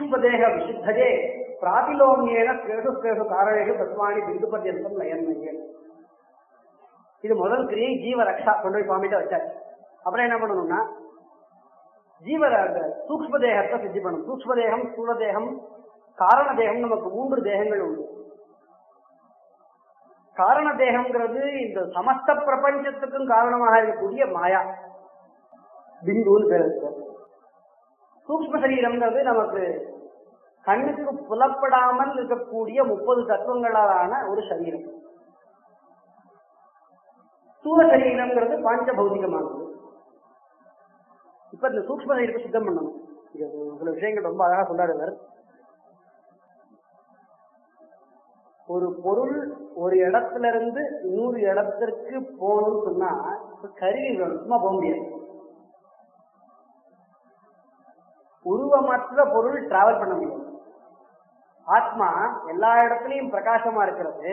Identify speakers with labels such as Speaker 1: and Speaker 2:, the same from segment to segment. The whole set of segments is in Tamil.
Speaker 1: சூக்ஷ்மதேக விசுத்ததே பிராதிலோமியேன ஸ்ரேஷு ஸ்ரேஷு காரணேஷு தத்வாணி பிந்து பர்யந்தம் லயன்மையன். இது முதல் கிரியை ஜீவ ரக்ஷா கொண்டு போய் சுவாமிகிட்ட வச்சாச்சு. அப்புறம் என்ன பண்ணணும்னா ஜீவ சூக்ஷ்ம தேகத்தை சித்தி பண்ணணும். சூக்ஷ்மதேகம், ஸ்தூல தேகம், காரண தேகம். நமக்கு 3 தேகங்கள் உண்டு. காரண தேகம்ங்கிறது இந்த சமஸ்த பிரபஞ்சத்துக்கும் காரணமாக இருக்கக்கூடிய மாயா பிந்துன்னு பேர் இருக்கு. சூக்ஷ்ம சரீரம்ங்கிறது நமக்கு கண்ணுக்கு புலப்படாமல் இருக்கக்கூடிய 30 தத்துவங்களாலான ஒரு சரீரம். ஸ்தூல சரீரம்ங்கிறது பாஞ்ச பௌதிகமானது. இப்ப இந்த சூக்ஷ்ம சரீரத்தை சுத்தம் பண்ணணும். சில விஷயங்கள் ரொம்ப அழகா சொல்றாரு. ஒரு பொருள் ஒரு இடத்துல இருந்து இன்னொரு இடத்திற்கு போகணும்னு சொன்னா கருவி வேணும், சும்மா போக முடியாது. உருவமற்ற பொருள் டிராவல் பண்ண முடியாது. ஆத்மா எல்லா இடத்துலயும் பிரகாசமா இருக்கிறது.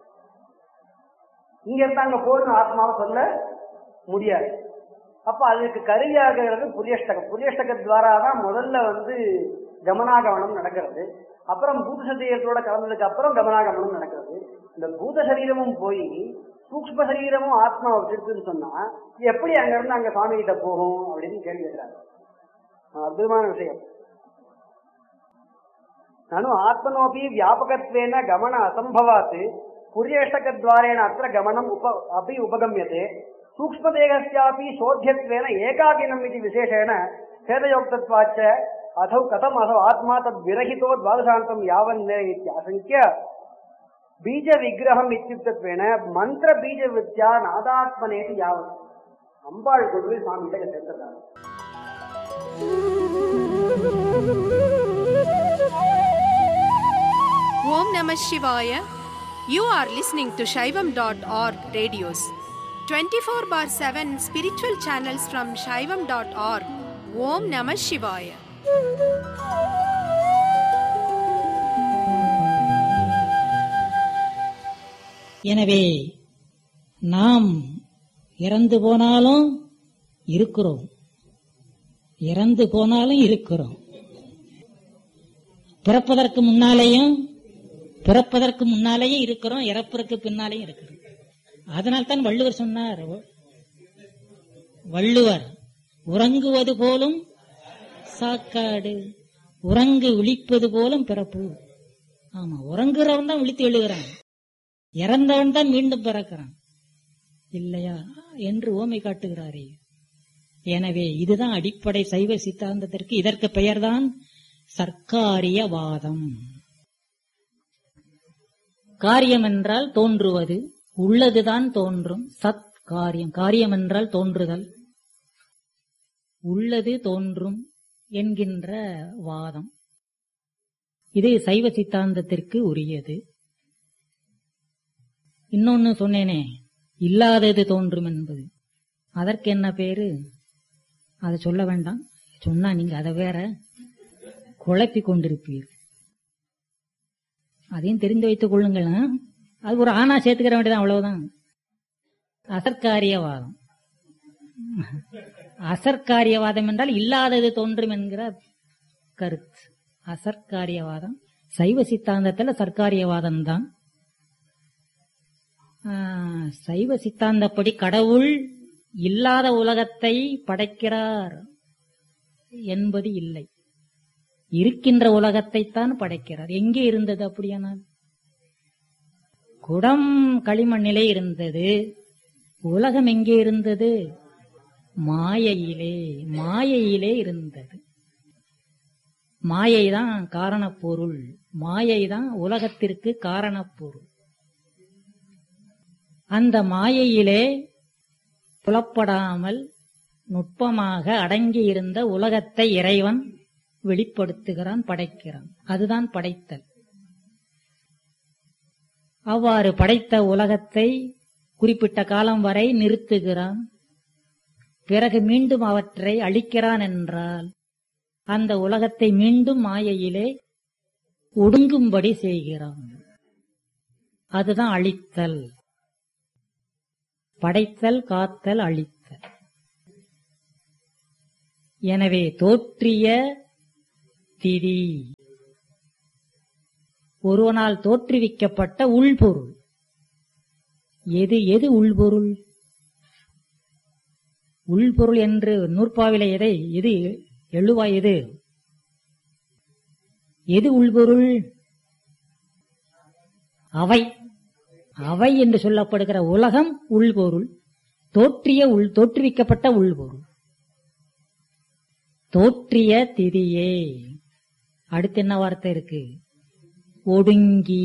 Speaker 1: இங்க இருந்து அங்க போகணும் ஆத்மாவை சொல்ல முடியாது. அப்ப அதுக்கு கருவியாகிறது புரியஷ்டகம். புரியஷ்டகத்வாரா தான் முதல்ல கமனாகமனம் நடக்கிறது. அப்புறம் பூத சரீரத்தோட கலந்ததுக்கு அப்புறம் கமனாகமனம் நடக்கிறது. இந்த பூத சரீரமும் போய் சூக்ஷ்ம சரீரமும் ஆத்மாவை வச்சிருக்குன்னு சொன்னா எப்படி அங்க இருந்து அங்க சுவாமி கிட்ட போகும் அப்படின்னு கேள்வி கேட்கிறாரு. அற்புதமான விஷயம். நானும் ஆத்மனோபி வியாபகத்வேன கமன அசம்பவாத் புரியஷ்டகத்வாரேன அத்திர கமனம் அப்படி உபகமியதே சூக்ஷ்மதேகஸ்யாபி சோத்தியத்வேன ஏகாகினம் இது விசேஷேன சேதயோக்தத்வாச்ச அதௌ கதம் அதோ ஆத்மா தத் விரஹிதோ துவாதசாந்தம் யாவன்னே இத்யாசங்கிய பீஜ விக்கிரகம் இத்யுக்தத்வேன மந்திர பீஜ வித்யா நாதாத்மனேதி யாவன். அம்பாள் கொண்டு சுவாமி கிட்ட சேர்த்துறாங்க.
Speaker 2: Om Namah Shivaya. You are listening to Shaivam.org radios. 24/7 spiritual channels from Shaivam.org. Om Namah Shivaya.
Speaker 3: எனவே நாம் இறந்து போனாலும் இருக்கிறோம், இறந்து போனாலும் இருக்கிறோம். பிறப்பதற்கு முன்னாலேயும் இருக்கிறோம், இறப்பதற்கு பின்னாலேயும் இருக்கிறோம். அதனால்தான் வள்ளுவர் சொன்னார், வள்ளுவர் உறங்குவது போலும் சாக்காடு, உறங்கு விழிப்பது போலும் பிறப்பு. ஆமா, உறங்குறவன் தான் விழித்து எழுகிறான், இறந்தவன் தான் மீண்டும் பிறக்கிறான் இல்லையா என்று ஓமை காட்டுகிறாரே. எனவே இதுதான் அடிப்படை சைவ சித்தாந்தத்திற்கு. இதற்கு பெயர்தான் சர்க்காரியவாதம். காரியம் என்றால் தோன்றுவது, உள்ளதுதான் தோன்றும். சத் காரியம், காரியம் என்றால் தோன்றுதல், உள்ளது தோன்றும் என்கின்ற வாதம். இது சைவ சித்தாந்தத்திற்கு உரியது. இன்னொன்னு சொன்னேனே, இல்லாதது தோன்றும் என்பது, அதற்கு என்ன பேரு? அதை சொல்ல வேண்டாம், சொன்னா நீங்க அதை வேற குழப்பிக் கொண்டிருப்பீர்கள். அதையும் தெரிந்து வைத்துக் கொள்ளுங்கள். அது ஒரு ஆணா சேர்த்துக்கிற வேண்டியதான், அவ்வளவுதான். அசற்காரியவாதம். அசற்காரியவாதம் என்றால் இல்லாதது தோன்றும் என்கிற கருத்து. அசற்காரியவாதம் சைவ சித்தாந்தத்துல சர்க்காரியவாதம் தான். சைவ சித்தாந்தப்படி கடவுள் இல்லாத உலகத்தை படைக்கிறார் என்பது இல்லை, இருக்கின்ற உலகத்தைத்தான் படைக்கிறார். எங்கே இருந்தது அப்படியானால்? குடம் களிமண்ணிலே இருந்தது. உலகம் எங்கே இருந்தது? மாயையிலே இருந்தது. மாயைதான் காரணப்பொருள், மாயைதான் உலகத்திற்கு காரணப்பொருள். அந்த மாயையிலே புலப்படாமல் நுட்பமாக அடங்கியிருந்த உலகத்தை இறைவன் வெளிப்படுத்துகிறான், படைக்கிறான். அதுதான் படைத்தல். அவ்வாறு படைத்த உலகத்தை குறிப்பிட்ட காலம் வரை நிறுத்துகிறான், பிறகு மீண்டும் அவற்றை அழிக்கிறான் என்றால் அந்த உலகத்தை மீண்டும் மாயையிலே ஒடுங்கும்படி செய்கிறான். அதுதான் அழித்தல். படைத்தல், காத்தல், அழித்தல். எனவே தோற்றிய திதி ஒருவனால் தோற்றுவிக்கப்பட்ட உள்பொருள். எது எது உள்பொருள்? உள்பொருள் என்று நூற்பாவிலே எது எழுவாய்? எது உள்பொருள்? அவை என்று சொல்லப்படுகிற உலகம் உள்பொருள். தோற்றுவிக்கப்பட்ட உள்பொருள். தோற்றிய திதியே. அடுத்து என்ன வார்த்தை இருக்கு? ஒடுங்கி.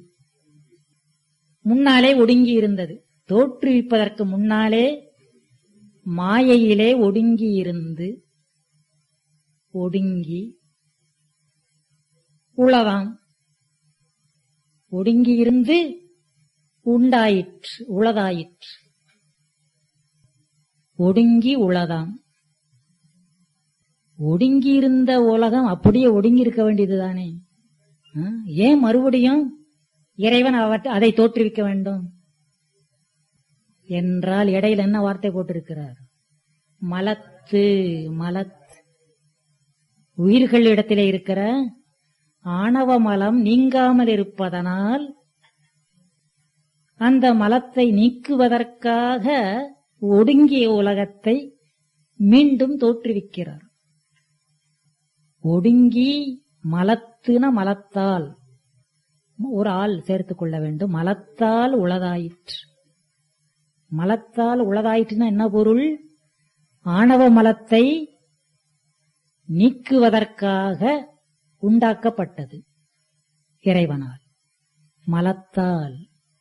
Speaker 3: முன்னாலே ஒடுங்கி இருந்தது. தோற்றுவிப்பதற்கு முன்னாலே மாயையிலே ஒடுங்கி இருந்து ஒடுங்கி உளதாம். ஒடுங்கியிருந்து உண்டாயிற்று, உளதாயிற்று. ஒடுங்கி உளதாம். ஒடுங்கியிருந்த உலகம் அப்படியே ஒடுங்கி இருக்க வேண்டியதுதானே? ஏன் மறுபடியும் இறைவன் அதை தோற்றுவிக்க வேண்டும் என்றால் இடையில என்ன வார்த்தை போட்டிருக்கிறார்? மலத்து. உயிர்களிடத்திலே இருக்கிற ஆணவ மலம் நீங்காமல் இருப்பதனால் அந்த மலத்தை நீக்குவதற்காக ஒடுங்கிய உலகத்தை மீண்டும் தோற்றுவிக்கிறார். ஒடுங்கி மலத்துன மலத்தால் ஒரு ஆள் சேர்த்துக் கொள்ள வேண்டும். மலத்தால் உளதாயிற்று. மலத்தால் உளதாயிற்றுன்னா என்ன பொருள்? ஆணவ மலத்தை நீக்குவதற்காக உண்டாக்கப்பட்டது இறைவனால். மலத்தால்.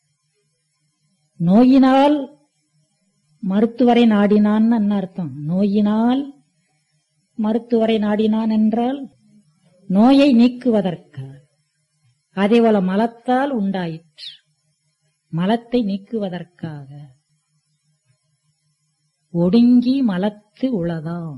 Speaker 3: நோயினால் மருத்துவரை நாடினான் என்ன அர்த்தம்? நோயினால் மருத்துவரை நாடினான் என்றால் நோயை நீக்குவதற்காக. அதேபோல மலத்தால் உண்டாயிற்று. மலத்தை நீக்குவதற்காக. ஒடுங்கி மலத்து உளதாம்.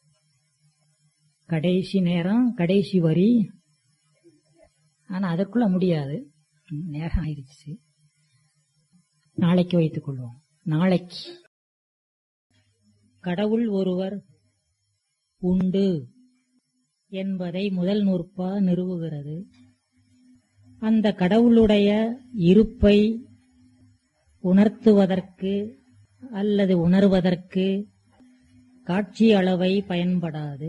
Speaker 3: கடைசி நேரம், கடைசி வரி. ஆனா அதற்குள்ள முடியாது, நேரம் ஆயிடுச்சு. நாளைக்கு வைத்துக் கொள்வோம். நாளைக்கு கடவுள் ஒருவர் உண்டு என்பதை முதல் நூற்பா நிறுவுகிறது. அந்த கடவுளுடைய இருப்பை உணர்த்துவதற்கு அல்லது உணர்வதற்கு காட்சி அளவை பயன்படாது.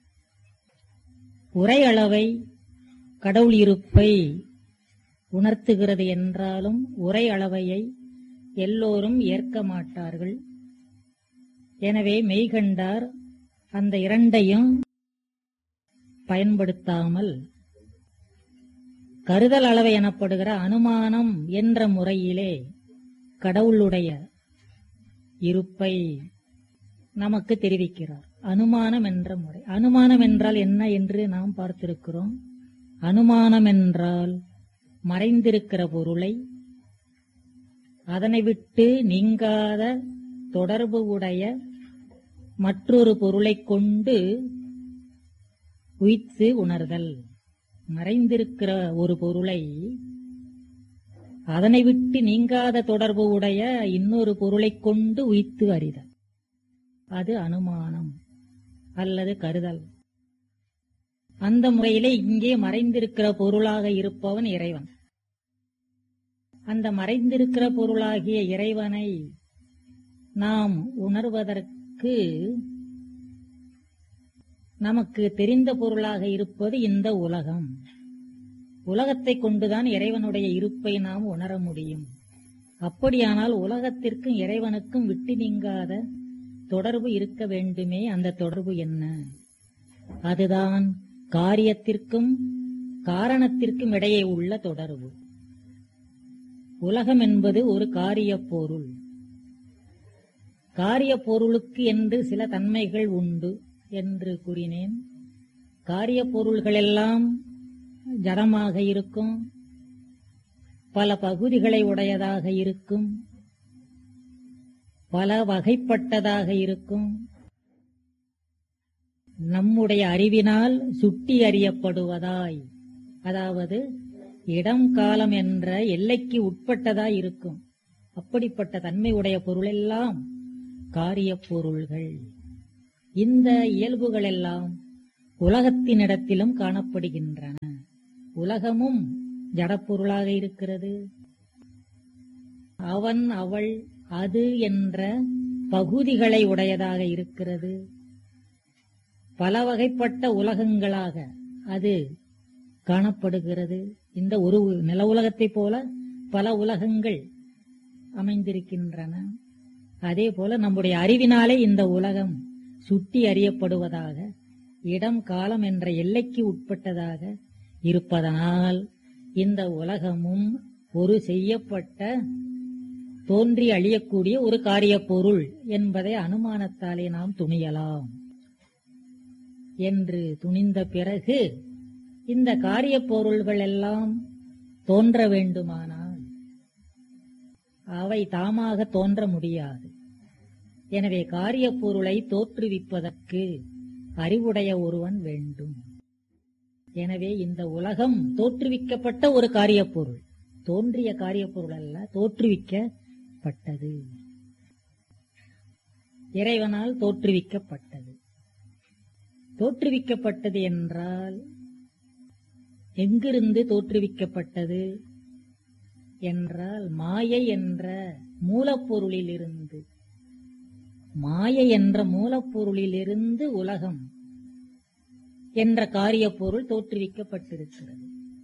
Speaker 3: உரை அளவை கடவுள் இருப்பை உணர்த்துகிறது என்றாலும் உரை அளவையை எல்லோரும் ஏற்க மாட்டார்கள். எனவே மெய்கண்டார் அந்த இரண்டையும் பயன்படுத்தாமல் கருதல் அளவை எனப்படுகிற அனுமானம் என்ற முறையிலே கடவுளுடைய இருப்பை நமக்கு தெரிவிக்கிறார். அனுமானம் என்ற முறை. அனுமானம் என்றால் என்ன என்று நாம் பார்த்திருக்கிறோம். அனுமானம் என்றால் மறைந்திருக்கிற பொருளை அதனை விட்டு நீங்காத தொடர்பு உடைய மற்றொரு பொருளை கொண்டு உய்த்து உணர்தல். மறைந்திருக்கிற ஒரு பொருளை அதனை விட்டு நீங்காத தொடர்பு உடைய இன்னொரு பொருளை கொண்டு உய்த்து அறிதல். அது அனுமானம் அல்லது கருதல். அந்த முறையிலே இங்கே மறைந்திருக்கிற பொருளாக இருப்பவன் இறைவன். அந்த மறைந்திருக்கிற பொருளாகிய இறைவனை நாம் உணர்வதற்கு நமக்கு தெரிந்த பொருளாக இருப்பது இந்த உலகம். உலகத்தை கொண்டுதான் இறைவனுடைய இருப்பை நாம் உணர முடியும். அப்படியானால் உலகத்திற்கும் இறைவனுக்கும் விட்டு நீங்காத தொடர்பு இருக்க வேண்டுமே. அந்த தொடர்பு என்ன? அதுதான் காரியத்திற்கும் காரணத்திற்கும் இடையே உள்ள தொடர்பு. உலகம் என்பது ஒரு காரிய பொருள். காரிய பொருளுக்கு என்று சில தன்மைகள் உண்டு என்று கூறினேன். காரிய பொருள்களெல்லாம் ஜடமாக இருக்கும், பல பகுதிகளை உடையதாக இருக்கும், பல வகைப்பட்டதாக இருக்கும், நம்முடைய அறிவினால் சுட்டி அறியப்படுவதாய், அதாவது இடம் காலம் என்ற எல்லைக்கு உட்பட்டதாய் இருக்கும். அப்படிப்பட்ட தன்மை உடைய பொருளெல்லாம் காரிய பொருள்கள். இந்த இயல்புகளெல்லாம் உலகத்தினிடத்திலும் காணப்படுகின்றன. உலகமும் ஜடப்பொருளாக இருக்கிறது. அவன் அவள் அது என்ற பகுதிகளை உடையதாக இருக்கிறது. பல வகைப்பட்ட உலகங்களாக அது காணப்படுகிறது. இந்த ஒரு நில உலகத்தைப் போல பல உலகங்கள் அமைந்திருக்கின்றன. அதே போல நம்முடைய அறிவினாலே இந்த உலகம் சுட்டி அறியப்படுவதாக, இடம் காலம் என்ற எல்லைக்கு உட்பட்டதாக இருப்பதனால் இந்த உலகமும் ஒரு செய்யப்பட்ட தோன்றி அழியக்கூடிய ஒரு காரியப் பொருள் என்பதை அனுமானத்தாலே நாம் துணியலாம். என்று துணிந்த பிறகு இந்த காரியப் பொருள்கள் எல்லாம் தோன்ற வேண்டுமானால் அவை தாமாக தோன்ற முடியாது. எனவே காரியப் பொருளை தோற்றுவிப்பதற்கு அறிவுடைய ஒருவன் வேண்டும். எனவே இந்த உலகம் தோற்றுவிக்கப்பட்ட ஒரு காரியப் பொருள், தோன்றிய காரியப் பொருள் அல்ல, தோற்றுவிக்கப்பட்டது, இறைவனால் தோற்றுவிக்கப்பட்டது. தோற்றுவிக்கப்பட்டது என்றால் எங்கிருந்து தோற்றுவிக்கப்பட்டது என்றால் மாயை என்ற மூலப்பொருளிலிருந்து. மாயை என்ற மூலப்பொருளிலிருந்து உலகம் என்ற காரியப் பொருள் தோற்றுவிக்கப்பட்டிருக்கிறது.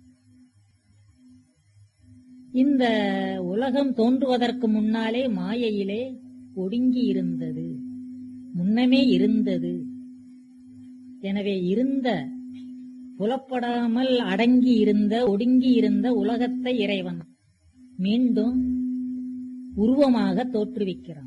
Speaker 3: இந்த உலகம் தோன்றுவதற்கு முன்னாலே மாயையிலே ஒடுங்கி இருந்தது, முன்னமே இருந்தது. எனவே இருந்த புலப்படாமல் அடங்கி இருந்த ஒடுங்கி இருந்த உலகத்தை இறைவன் மீண்டும் உருவமாக தோற்றுவிக்கிறான்.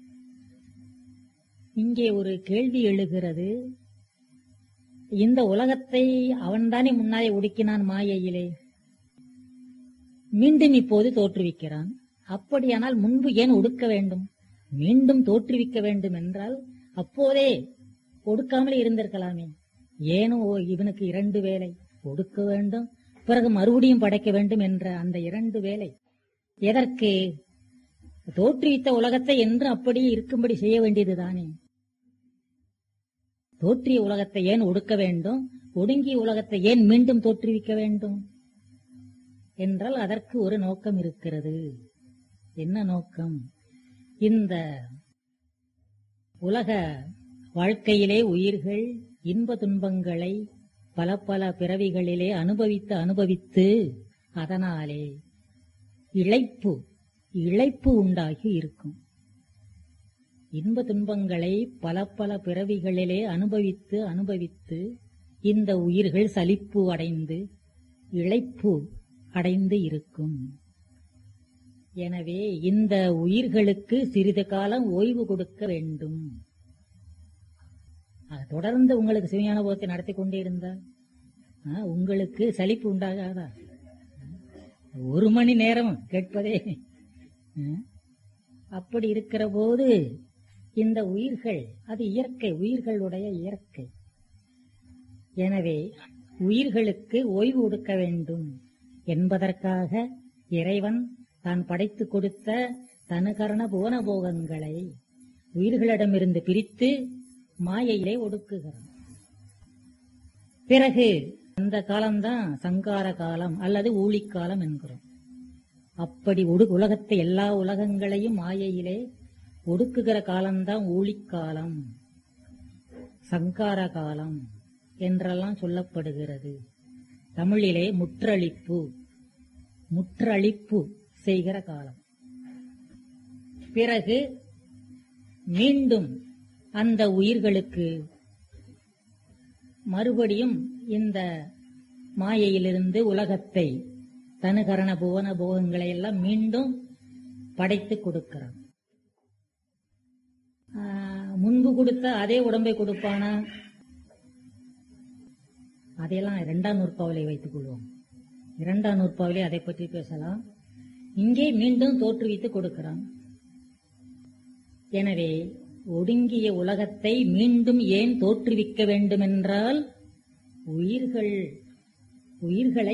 Speaker 3: இங்கே ஒரு கேள்வி எழுகிறது. இந்த உலகத்தை அவன்தானே முன்னாலே ஒடுக்கினான் மாயையிலே, மீண்டும் இப்போது தோற்றுவிக்கிறான். அப்படியானால் முன்பு ஏன் ஒடுக்க வேண்டும்? மீண்டும் தோற்றுவிக்க வேண்டும் என்றால் அப்போதே ஒடுக்காமலே இருந்திருக்கலாமே. ஏனோ இவனுக்கு 2 வேலை, ஒடுக்க வேண்டும் பிறகு மறுபடியும் படைக்க வேண்டும் என்ற அந்த 2 வேலை எதற்கு? தோற்றுவித்த உலகத்தை என்று அப்படியே இருக்கும்படி செய்ய வேண்டியதுதானே. தோற்றிய உலகத்தை ஏன் ஒடுக்க வேண்டும்? ஒடுங்கிய உலகத்தை ஏன் மீண்டும் தோற்றுவிக்க வேண்டும் என்றால் அதற்கு ஒரு நோக்கம் இருக்கிறது. என்ன நோக்கம்? இந்த உலக வாழ்க்கையிலே உயிர்கள் இன்ப துன்பங்களை பல பல பிறவிகளிலே அனுபவித்து அதனாலே இளைப்பு உண்டாகி இருக்கும். இன்ப துன்பங்களை பல பல பிறவிகளிலே அனுபவித்து இந்த உயிர்கள் சலிப்பு அடைந்து இளைப்பு அடைந்து இருக்கும். எனவே இந்த உயிர்களுக்கு சிறிது காலம் ஓய்வு கொடுக்க வேண்டும். தொடர்ந்து உங்களுக்கு சிவஞான போதத்தை நடத்தி கொண்டே இருந்தால் உங்களுக்கு சலிப்பு உண்டாகாதா? 1 மணி நேரம் கேட்பதே. அப்படி இருக்கிற போது இந்த உயிர்கள், அது இயற்கை, உயிர்களுடைய இயற்கை. எனவே உயிர்களுக்கு ஓய்வு கொடுக்க வேண்டும் என்பதற்காக இறைவன் தான் படைத்து கொடுத்த தனுகரண புவன போகங்களை உயிர்களிடமிருந்து பிரித்து மாயையிலே ஒடுக்குகிறான். பிறகு அந்த காலம்தான் சங்கார காலம் அல்லது ஊழிக்காலம் என்கிறோம். அப்படி உலகத்தை, எல்லா உலகங்களையும் மாயையிலே ஒடுக்குகிற காலம்தான் ஊழிக்காலம், சங்கார காலம் என்றெல்லாம் சொல்லப்படுகிறது. தமிழிலே முற்றழிப்பு செய்கிற காலம். பிறகு மீண்டும் அந்த உயிர்களுக்கு மறுபடியும் இந்த மாயையிலிருந்து உலகத்தை, தனுகரண புவன போகங்களை எல்லாம் மீண்டும் படைத்து கொடுக்கிறான். முன்பு கொடுத்த அதே உடம்பை கொடுப்பானா? அதையெல்லாம் 2ஆம் நூற்பாவிலே வைத்துக் கொள்வோம். 2ஆம் நூற்பாவிலே அதை பற்றி பேசலாம். இங்கே மீண்டும் தோற்றுவித்து கொடுக்கிறான். எனவே ஒடுங்கிய உலகத்தை மீண்டும் ஏன் தோற்றுவிக்க வேண்டுமென்றால் உயிர்களை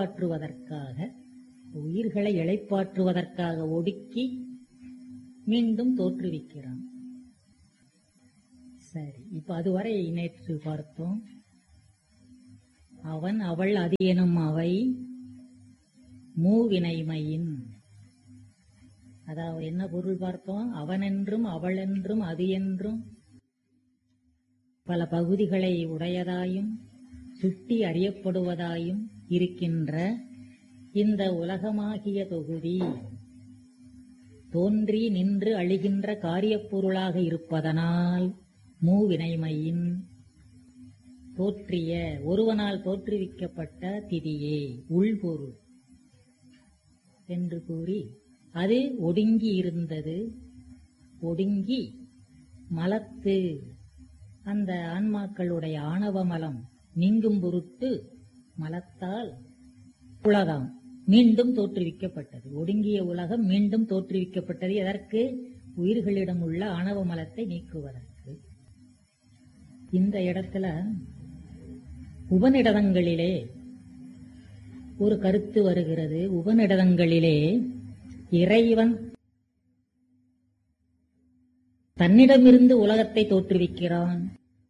Speaker 3: இளைப்பாற்றுவதற்காக ஒடுக்கி மீண்டும் தோற்றுவிக்கிறான். சரி, இப்ப அதுவரை நேற்று பார்த்தோம். அவன் அவள் அது எனும் அவை மூவினைமையின். அதாவது என்ன பொருள் பார்த்தோம்? அவனென்றும் அவளென்றும் அது என்றும் பல பகுதிகளை உடையதாயும் சுட்டி அறியப்படுவதாயும் இருக்கின்ற இந்த உலகமாகிய தொகுதி தோன்றி நின்று அழிகின்ற காரியப் பொருளாக இருப்பதனால் மூவினைமையின் தோற்றிய ஒருவனால் தோற்றுவிக்கப்பட்ட திதியே உள்பொருள் என்று கூறி அது ஒடுங்கி இருந்தது. ஒடுங்கி மலத்து அந்த ஆன்மாக்களுடைய ஆணவ மலம் நீங்கும் பொருட்டு மலத்தால் உலகம் மீண்டும் தோற்றுவிக்கப்பட்டது. ஒடுங்கிய உலகம் மீண்டும் தோற்றுவிக்கப்பட்டது. எதற்கு? உயிர்களிடம் உள்ள ஆணவ மலத்தை நீக்குவதற்கு. இந்த இடத்துல உபநிடதங்களிலே ஒரு கருத்து வருகிறது. உபநிடதங்களிலே இறைவன் தன்னிடமிருந்து உலகத்தை தோற்றுவிக்கிறான்,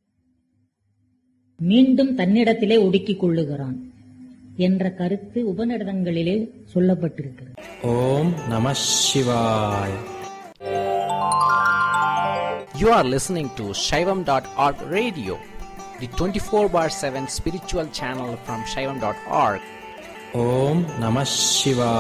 Speaker 3: மீண்டும் தன்னிடத்திலே ஒடுக்கிக் கொள்ளுகிறான் என்ற கருத்து உபநிடதங்களிலே சொல்லப்பட்டிருக்கிறது.
Speaker 4: ஓம் நம சிவாய. You are listening to Shaivam.org radio, the 24/7 spiritual channel from Shaivam.org. Om Namah Shivaya.